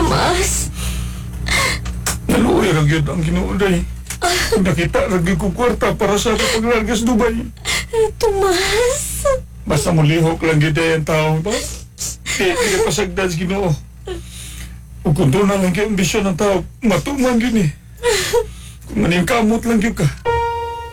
Tomas. Naluoy ra gyud ang Ginoo day. Nakita ra gyud ko kwarta para sa ako paglargas Dubai. Tomas. Basta mulihok lang gyud day ang tao ba? Di pasagdan sa Ginoo. Ug kung doon na lang kayo ambisyon ng tao, matuman gyud ni. Kung maning kamot lang gyud ka.